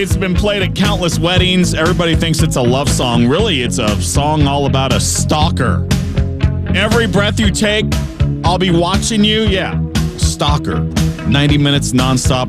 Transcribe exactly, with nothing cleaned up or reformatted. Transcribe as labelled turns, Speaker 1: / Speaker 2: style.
Speaker 1: It's been played at countless weddings. Everybody thinks it's a love song. Really, it's a song all about a stalker. Every breath you take, I'll be watching you. Yeah, stalker. ninety minutes nonstop